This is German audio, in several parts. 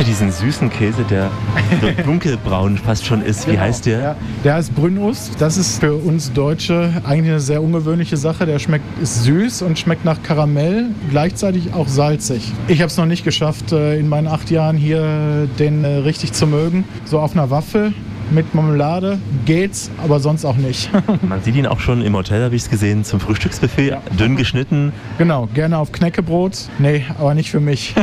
ja diesen süßen Käse, der so dunkelbraun fast schon ist. Wie heißt der? Ja, der heißt Brünnust. Das ist für uns Deutsche eigentlich eine sehr ungewöhnliche Sache. Der ist süß und schmeckt nach Karamell, gleichzeitig auch salzig. Ich habe es noch nicht geschafft, in meinen 8 Jahren hier den richtig zu mögen. So auf einer Waffel mit Marmelade geht's, aber sonst auch nicht. Man sieht ihn auch schon im Hotel, habe ich es gesehen, zum Frühstücksbuffet, ja. Dünn geschnitten. Genau, gerne auf Knäckebrot. Nee, aber nicht für mich.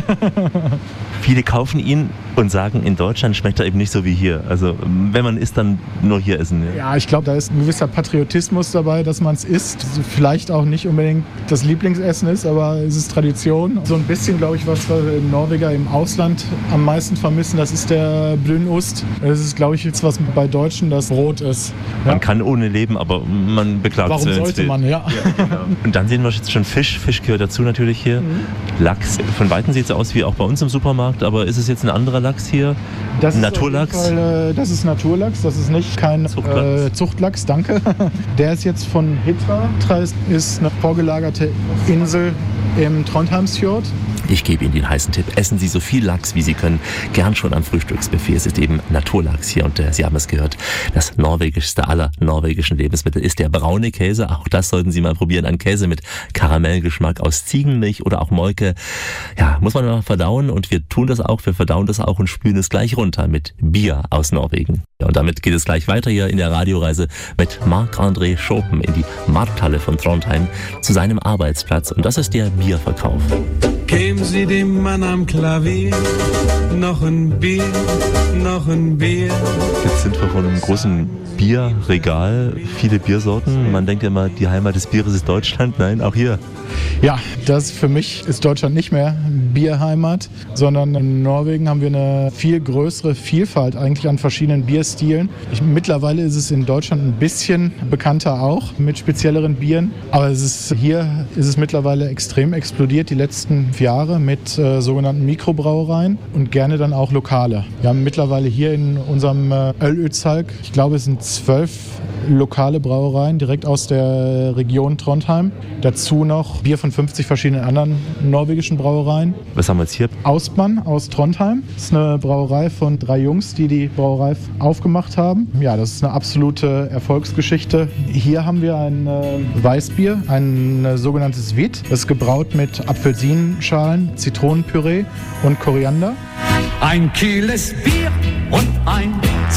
Viele kaufen ihn und sagen, in Deutschland schmeckt er eben nicht so wie hier. Also wenn man isst, dann nur hier essen. Ja, ich glaube, da ist ein gewisser Patriotismus dabei, dass man es isst. Vielleicht auch nicht unbedingt das Lieblingsessen ist, aber es ist Tradition. So ein bisschen, glaube ich, was wir Norweger im Ausland am meisten vermissen, das ist der Brünnust. Das ist, glaube ich, jetzt was bei Deutschen das Brot ist. Ja? Man kann ohne leben, aber man beklagt sich. Warum sollte man, ja. Genau. Und dann sehen wir jetzt schon Fisch. Fisch gehört dazu natürlich hier. Lachs. Von Weitem sieht es aus wie auch bei uns im Supermarkt, aber ist es jetzt ein anderer Lachs hier? Das Naturlachs? Das ist Naturlachs, das ist nicht kein Zuchtlachs, danke. Der ist jetzt von Hitra. Hitra ist eine vorgelagerte Insel im Trondheimsfjord. Ich gebe Ihnen den heißen Tipp. Essen Sie so viel Lachs, wie Sie können. Gern schon am Frühstücksbuffet. Es ist eben Naturlachs hier und Sie haben es gehört. Das norwegischste aller norwegischen Lebensmittel ist der braune Käse. Auch das sollten Sie mal probieren. Ein Käse mit Karamellgeschmack aus Ziegenmilch oder auch Molke. Ja, muss man mal verdauen und wir tun das auch. Wir verdauen das auch und spülen es gleich runter mit Bier aus Norwegen. Ja, und damit geht es gleich weiter hier in der Radioreise mit Marc-André Schopen in die Markthalle von Trondheim zu seinem Arbeitsplatz. Und das ist der Bierverkauf. Geben Sie dem Mann am Klavier noch ein Bier, noch ein Bier. Jetzt sind wir vor einem großen Bierregal, viele Biersorten. Man denkt ja immer, die Heimat des Bieres ist Deutschland. Nein, auch hier. Ja, für mich ist Deutschland nicht mehr Bierheimat, sondern in Norwegen haben wir eine viel größere Vielfalt eigentlich an verschiedenen Bierstilen. Mittlerweile ist es in Deutschland ein bisschen bekannter auch mit spezielleren Bieren, aber hier ist es mittlerweile extrem explodiert die letzten Jahre mit sogenannten Mikrobrauereien und gerne dann auch Lokale. Wir haben mittlerweile hier in unserem Ølutsalg, ich glaube es sind 12 lokale Brauereien direkt aus der Region Trondheim. Dazu noch Bier von 50 verschiedenen anderen norwegischen Brauereien. Was haben wir jetzt hier? Austmann aus Trondheim. Das ist eine Brauerei von 3 Jungs, die die Brauerei aufgemacht haben. Ja, das ist eine absolute Erfolgsgeschichte. Hier haben wir ein Weißbier, ein sogenanntes Wit. Das ist gebraut mit Apfelsinenschalen, Zitronenpüree und Koriander. Ein kühles Bier und ein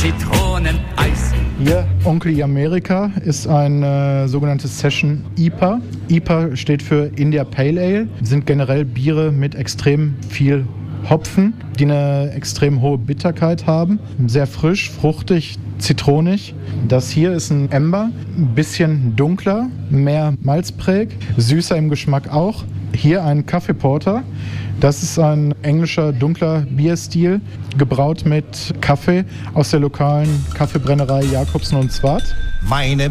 Zitroneneis. Hier Onkel Amerika ist ein sogenanntes Session IPA. IPA steht für India Pale Ale. Sind generell Biere mit extrem viel Hopfen, die eine extrem hohe Bitterkeit haben. Sehr frisch, fruchtig, zitronig. Das hier ist ein Amber, ein bisschen dunkler, mehr Malzpräg, süßer im Geschmack auch. Hier ein Kaffeeporter. Das ist ein englischer dunkler Bierstil, gebraut mit Kaffee aus der lokalen Kaffeebrennerei Jacobsen und Zwart. Meine